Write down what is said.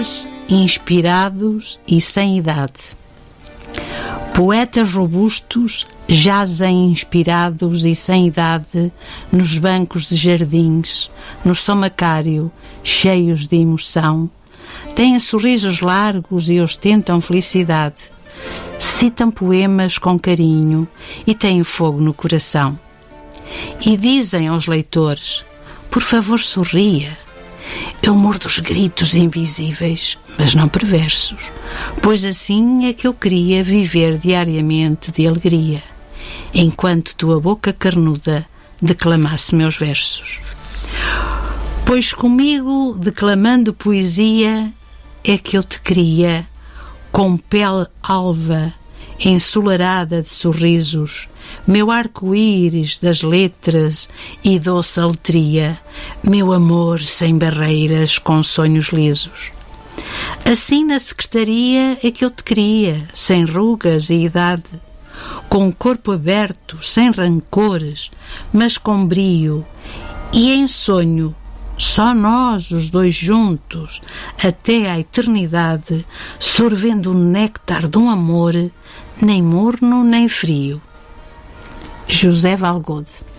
inspirados e sem idade. Poetas robustos jazem inspirados e sem idade nos bancos de jardins, no São Macário, cheios de emoção. Têm sorrisos largos e ostentam felicidade. Citam poemas com carinho e têm fogo no coração. E dizem aos leitores: por favor, sorria. Eu mordo os gritos invisíveis, mas não perversos, pois assim é que eu queria viver diariamente de alegria, enquanto tua boca carnuda declamasse meus versos. Pois comigo, declamando poesia, é que eu te queria, com pele alva, ensolarada de sorrisos, meu arco-íris das letras e doce aletria, meu amor sem barreiras com sonhos lisos. Assim na secretaria é que eu te queria, sem rugas e idade, com o corpo aberto, sem rancores, mas com brio, e em sonho, só nós os dois juntos, até à eternidade, sorvendo o néctar de um amor, nem morno nem frio. José Valgode.